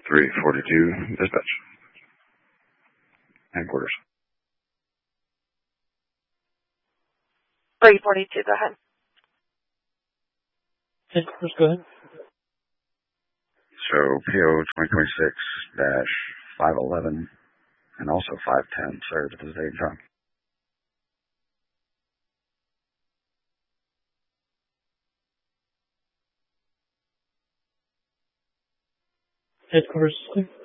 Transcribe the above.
342, dispatch. Headquarters. 342, go ahead. Headquarters, go ahead. So, PO 2026-511 and also 510 served at the same time. Headquarters, clear.